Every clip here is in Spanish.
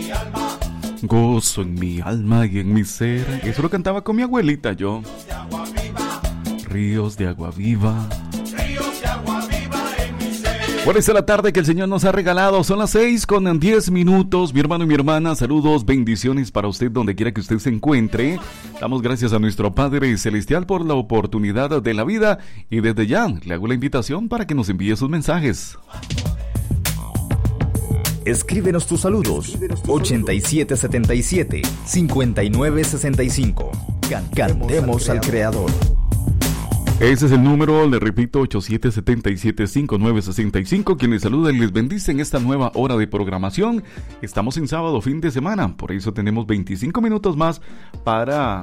Gozo en mi alma y en mi ser. Eso lo cantaba con mi abuelita yo. Ríos de agua viva. 4 de la tarde que el Señor nos ha regalado. Son las 6:10. Mi hermano y mi hermana, saludos, bendiciones para usted donde quiera que usted se encuentre. Damos gracias a nuestro Padre Celestial por la oportunidad de la vida. Y desde ya le hago la invitación para que nos envíe sus mensajes. Escríbenos tus saludos. 8777-5965. Cantemos al Creador. Ese es el número, le repito, 8777-5965. Quien les saluda y les bendice en esta nueva hora de programación. Estamos en sábado, fin de semana, por eso tenemos 25 minutos más para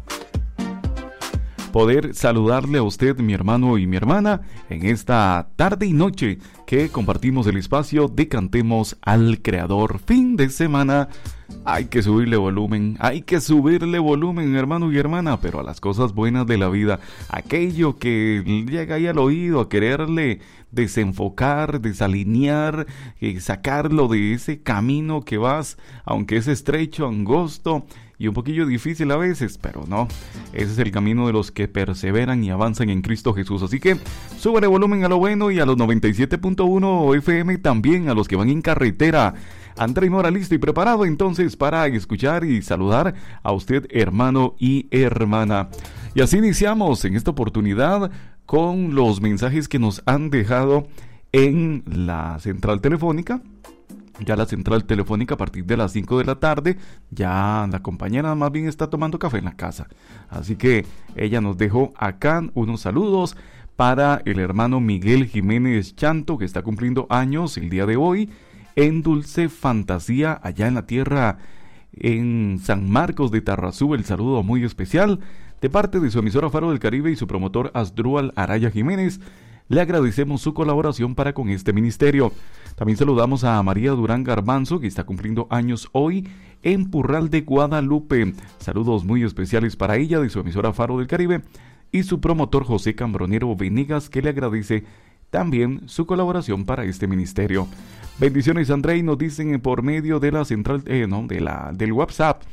poder saludarle a usted, mi hermano y mi hermana, en esta tarde y noche que compartimos el espacio de Cantemos al Creador. Fin de semana. Hay que subirle volumen, hermano y hermana, pero a las cosas buenas de la vida, aquello que llega ahí al oído a quererle desenfocar, desalinear, sacarlo de ese camino que vas, aunque es estrecho, angosto y un poquillo difícil a veces, pero no, ese es el camino de los que perseveran y avanzan en Cristo Jesús. Así que súbele volumen a lo bueno y a los 97.1 FM también, a los que van en carretera. André Mora listo y preparado entonces para escuchar y saludar a usted, hermano y hermana. Y así iniciamos en esta oportunidad con los mensajes que nos han dejado en la central telefónica. Ya la central telefónica a partir de las 5 de la tarde, ya la compañera más bien está tomando café en la casa. Así que ella nos dejó acá unos saludos para el hermano Miguel Jiménez Chanto, que está cumpliendo años el día de hoy, en Dulce Fantasía, allá en la tierra, en San Marcos de Tarrazú. El saludo muy especial de parte de su emisora Faro del Caribe y su promotor Asdrúbal Araya Jiménez. Le agradecemos su colaboración para con este ministerio. También saludamos a María Durán Garbanzo, que está cumpliendo años hoy en Purral de Guadalupe. Saludos muy especiales para ella de su emisora Faro del Caribe y su promotor José Cambronero Venegas, que le agradece también su colaboración para este ministerio. Bendiciones, André, nos dicen por medio de la central, del WhatsApp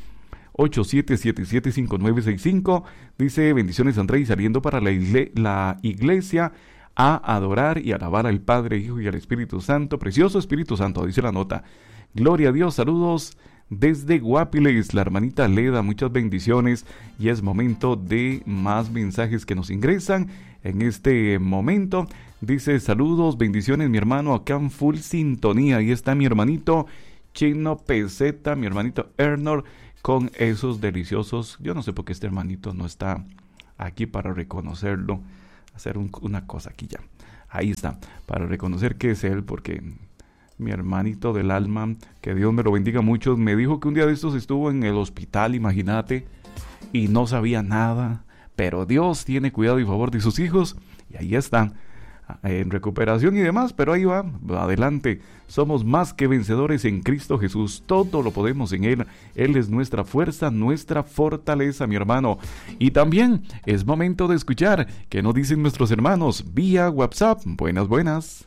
87775965. Dice: bendiciones, André, saliendo para la iglesia a adorar y alabar al Padre, Hijo y al Espíritu Santo. Precioso Espíritu Santo, dice la nota. Gloria a Dios, saludos desde Guapiles, la hermanita Leda, muchas bendiciones. Y es momento de más mensajes que nos ingresan en este momento. Dice: saludos, bendiciones, mi hermano, acá en full sintonía. Ahí está mi hermanito Chino Peseta, mi hermanito Ernor, con esos deliciosos. Yo no sé por qué este hermanito no está aquí para reconocerlo. Hacer una cosa aquí ya. Ahí está, para reconocer que es él, porque mi hermanito del alma, que Dios me lo bendiga mucho, me dijo que un día de estos estuvo en el hospital, imagínate, y no sabía nada, pero Dios tiene cuidado y favor de sus hijos, y ahí están, en recuperación y demás, pero ahí va, adelante. Somos más que vencedores en Cristo Jesús, todo lo podemos en Él. Él es nuestra fuerza, nuestra fortaleza, mi hermano. Y también es momento de escuchar qué nos dicen nuestros hermanos vía WhatsApp. Buenas.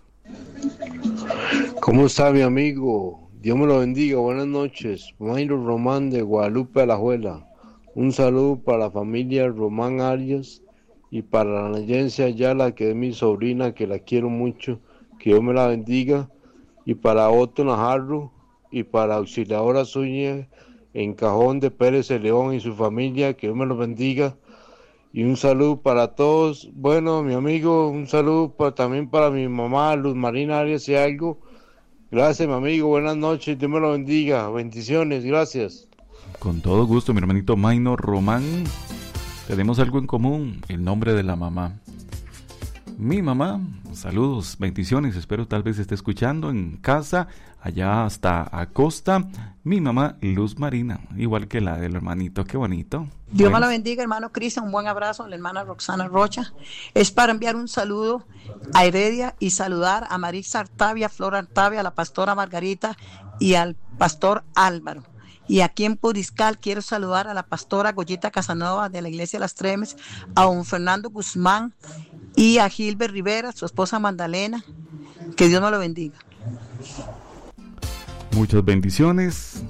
¿Cómo está, mi amigo? Dios me lo bendiga, buenas noches. Mayro Román de Guadalupe, Alajuela. Un saludo para la familia Román Arias y para la Nayencia Ayala, que es mi sobrina, que la quiero mucho, que Dios me la bendiga, y para Otto Najarro, y para Auxiliadora Zúñiga, en Cajón de Pérez de León y su familia, que Dios me los bendiga, y un saludo para todos. Bueno, mi amigo, un saludo también para mi mamá, Luz Marina Arias y algo. Gracias, mi amigo, buenas noches, Dios me lo bendiga, bendiciones, gracias. Con todo gusto, mi hermanito Maynor Román. Tenemos algo en común, el nombre de la mamá. Mi mamá, saludos, bendiciones, espero tal vez esté escuchando en casa, allá hasta Acosta. Mi mamá, Luz Marina, igual que la del hermanito, qué bonito. Dios me la bendiga, hermano Cristian, un buen abrazo a la hermana Roxana Rocha. Es para enviar un saludo a Heredia y saludar a Marisa Artavia, Flor Artavia, a la pastora Margarita y al pastor Álvaro. Y aquí en Puriscal quiero saludar a la pastora Goyita Casanova de la Iglesia de las Tremes, a don Fernando Guzmán y a Gilbert Rivera, su esposa Magdalena. Que Dios me lo bendiga. Muchas bendiciones.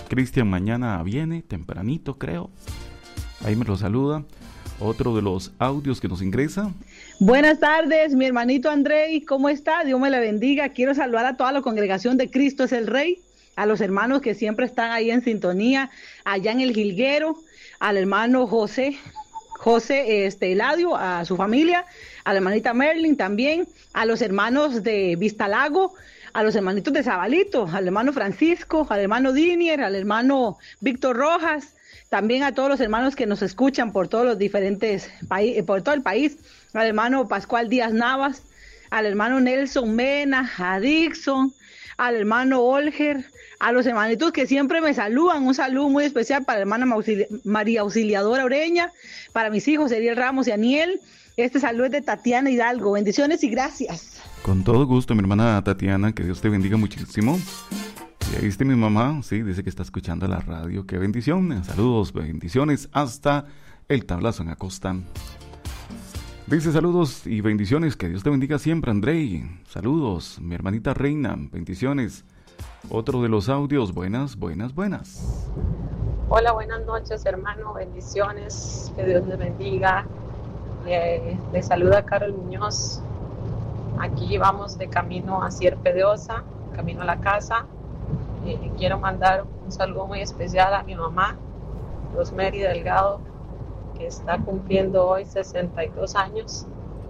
Cristian mañana viene, tempranito creo. Ahí me lo saluda. Otro de los audios que nos ingresa. Buenas tardes, mi hermanito Andrei, ¿cómo está? Dios me le bendiga. Quiero saludar a toda la congregación de Cristo es el Rey, a los hermanos que siempre están ahí en sintonía, allá en el Jilguero, al hermano José Eladio, a su familia, a la hermanita Merlin también, a los hermanos de Vistalago, a los hermanitos de Zabalito, al hermano Francisco, al hermano Dinier, al hermano Víctor Rojas, también a todos los hermanos que nos escuchan por todos los diferentes países, por todo el país, al hermano Pascual Díaz Navas, al hermano Nelson Mena, a Dixon, al hermano Olger, a los hermanitos que siempre me saludan, un saludo muy especial para la hermana María Auxiliadora Oreña, para mis hijos Eriel Ramos y Aniel. Este saludo es de Tatiana Hidalgo. Bendiciones y gracias. Con todo gusto, mi hermana Tatiana, que Dios te bendiga muchísimo. Y ahí está mi mamá, sí, dice que está escuchando la radio. Qué bendición. Saludos, bendiciones hasta el Tablazo en Acosta. Dice saludos y bendiciones, que Dios te bendiga siempre, Andrei. Saludos, mi hermanita Reina, bendiciones. Otro de los audios, buenas. Hola, buenas noches, hermano, bendiciones, que Dios les bendiga. Le saluda Carol Muñoz. Aquí vamos de camino a Sierpe de Osa, camino a la casa. Quiero mandar un saludo muy especial a mi mamá, Rosemary Delgado, que está cumpliendo hoy 62 años,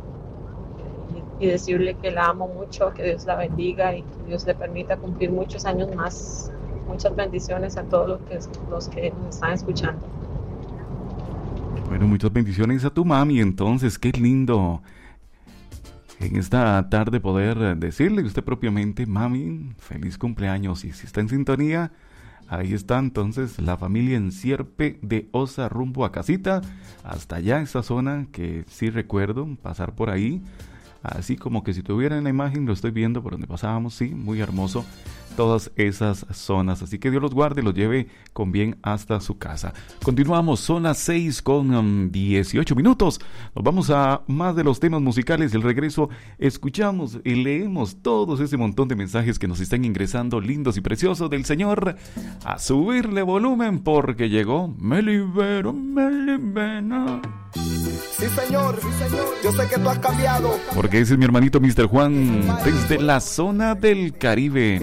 y decirle que la amo mucho, que Dios la bendiga y que Dios le permita cumplir muchos años más. Muchas bendiciones a todos los que nos están escuchando. Bueno, muchas bendiciones a tu mami. Entonces, qué lindo en esta tarde poder decirle usted propiamente, mami, feliz cumpleaños. Y si está en sintonía, ahí está entonces la familia en Sierpe de Osa rumbo a casita, hasta allá esa zona que sí recuerdo pasar por ahí, así como que si tuviera en la imagen, lo estoy viendo por donde pasábamos, sí, muy hermoso todas esas zonas, así que Dios los guarde y los lleve con bien hasta su casa. Continuamos, son las 6:18 minutos, nos vamos a más de los temas musicales. El regreso, escuchamos y leemos todos ese montón de mensajes que nos están ingresando, lindos y preciosos del Señor. A subirle volumen porque llegó Me Libero, Me Libera. Sí señor, yo sé que tú has cambiado. Porque ese es mi hermanito Mr. Juan desde la zona del Caribe.